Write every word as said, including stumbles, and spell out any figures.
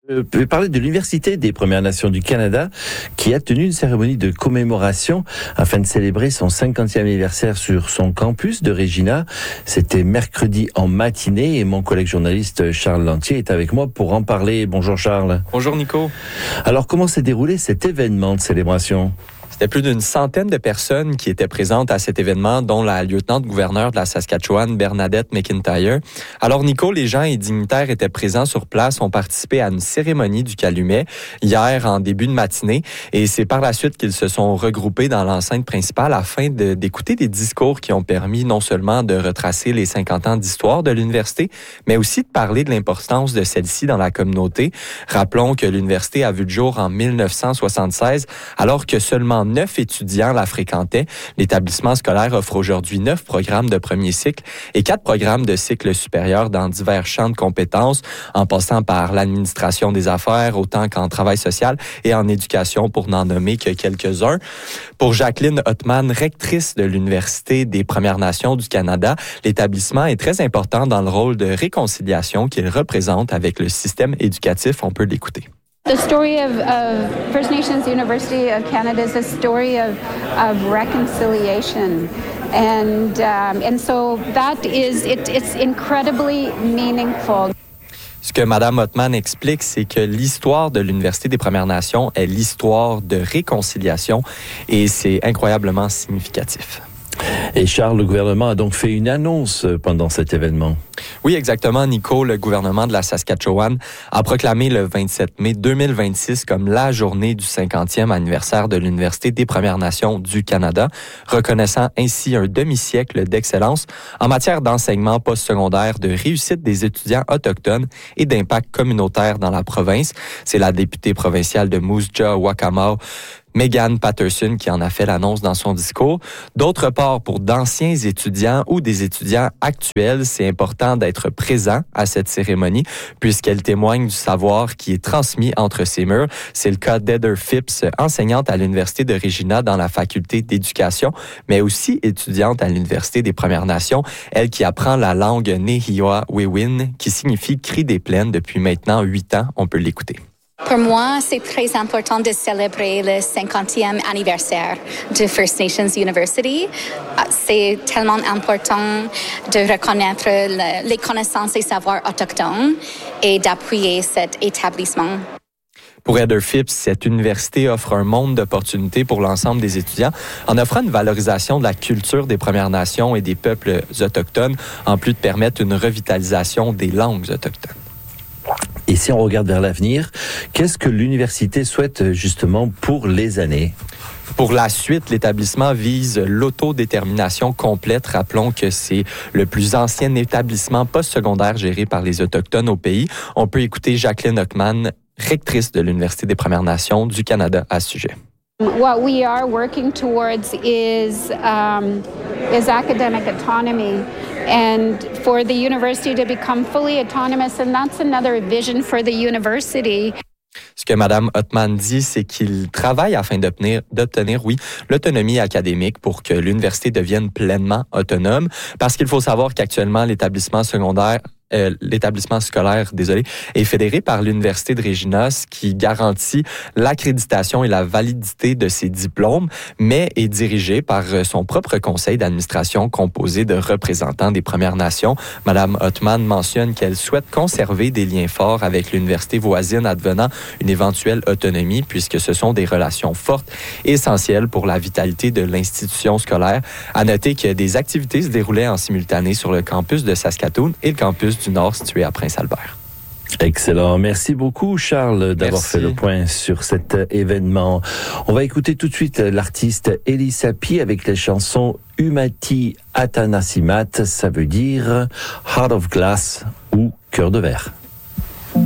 Je vais parler de l'Université des Premières Nations du Canada qui a tenu une cérémonie de commémoration afin de célébrer son cinquantième anniversaire sur son campus de Regina. C'était mercredi en matinée et mon collègue journaliste Charles Lantier est avec moi pour en parler. Bonjour Charles. Bonjour Nico. Alors comment s'est déroulé cet événement de célébration ? C'était plus d'une centaine de personnes qui étaient présentes à cet événement, dont la lieutenant-gouverneure de la Saskatchewan, Bernadette McIntyre. Alors, Nico, les gens et dignitaires étaient présents sur place, ont participé à une cérémonie du calumet hier en début de matinée. Et c'est par la suite qu'ils se sont regroupés dans l'enceinte principale afin de, d'écouter des discours qui ont permis non seulement de retracer les cinquante ans d'histoire de l'université, mais aussi de parler de l'importance de celle-ci dans la communauté. Rappelons que l'université a vu le jour en dix-neuf cent soixante-seize, alors que seulement neuf étudiants la fréquentaient. L'établissement scolaire offre aujourd'hui neuf programmes de premier cycle et quatre programmes de cycle supérieur dans divers champs de compétences, en passant par l'administration des affaires, autant qu'en travail social et en éducation, pour n'en nommer que quelques-uns. Pour Jacqueline Ottman, rectrice de l'Université des Premières Nations du Canada, l'établissement est très important dans le rôle de réconciliation qu'il représente avec le système éducatif. On peut l'écouter. The story of, of First Nations University of Canada is a story of, of reconciliation. And, um, and so that is, it, it's incredibly meaningful. Ce que Mme Ottman explique, c'est que l'histoire de l'Université des Premières Nations est l'histoire de réconciliation et c'est incroyablement significatif. Et Charles, le gouvernement a donc fait une annonce pendant cet événement. Oui, exactement, Nico. Le gouvernement de la Saskatchewan a proclamé le vingt-sept mai deux mille vingt-six comme la journée du cinquantième anniversaire de l'Université des Premières Nations du Canada, reconnaissant ainsi un demi-siècle d'excellence en matière d'enseignement postsecondaire, de réussite des étudiants autochtones et d'impact communautaire dans la province. C'est la députée provinciale de Moose Jaw Waccamaw, Megan Patterson, qui en a fait l'annonce dans son discours. D'autre part, pour d'anciens étudiants ou des étudiants actuels, c'est important d'être présent à cette cérémonie puisqu'elle témoigne du savoir qui est transmis entre ces murs. C'est le cas d'Heather Phipps, enseignante à l'Université de Regina dans la faculté d'éducation, mais aussi étudiante à l'Université des Premières Nations, elle qui apprend la langue Nehiyaweewin, qui signifie cri des plaines depuis maintenant huit ans. On peut l'écouter. Pour moi, c'est très important de célébrer le cinquantième anniversaire de First Nations University. C'est tellement important de reconnaître le, les connaissances et savoirs autochtones et d'appuyer cet établissement. Pour Heather Phipps, cette université offre un monde d'opportunités pour l'ensemble des étudiants en offrant une valorisation de la culture des Premières Nations et des peuples autochtones, en plus de permettre une revitalisation des langues autochtones. Et si on regarde vers l'avenir, qu'est-ce que l'université souhaite justement pour les années? Pour la suite, l'établissement vise l'autodétermination complète. Rappelons que c'est le plus ancien établissement postsecondaire géré par les Autochtones au pays. On peut écouter Jacqueline Ottman, rectrice de l'Université des Premières Nations du Canada, à ce sujet. What we are working towards is, um, is academic autonomy and for the university to become fully autonomous, and that's another vision for the university. Ce que Mme Ottman dit, c'est qu'il travaille afin d'obtenir, d'obtenir, oui, l'autonomie académique pour que l'université devienne pleinement autonome, parce qu'il faut savoir qu'actuellement, l'établissement secondaire Euh, l'établissement scolaire, désolé, est fédéré par l'Université de Regina, ce qui garantit l'accréditation et la validité de ses diplômes, mais est dirigé par son propre conseil d'administration composé de représentants des Premières Nations. Madame Ottman mentionne qu'elle souhaite conserver des liens forts avec l'université voisine advenant une éventuelle autonomie, puisque ce sont des relations fortes et essentielles pour la vitalité de l'institution scolaire. À noter que des activités se déroulaient en simultané sur le campus de Saskatoon et le campus du Nord situé à Prince-Albert. Excellent. Merci beaucoup, Charles, d'avoir Merci. fait le point sur cet événement. On va écouter tout de suite l'artiste Eli Sapi avec les chansons Umati Atanasimat, ça veut dire Heart of Glass ou Cœur de verre.